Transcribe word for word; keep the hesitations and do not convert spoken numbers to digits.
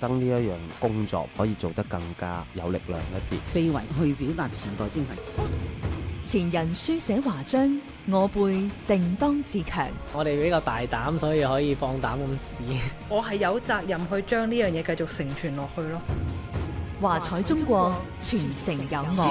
燈呢一樣工作可以做得更加有力量一啲。 非遺去表達時代精神。 前人書寫華章，我輩定當自強。 我哋比較大膽，所以可以放膽咁試。 我係有責任去將呢樣嘢繼續承傳落去咯。 華彩中國，傳承有我。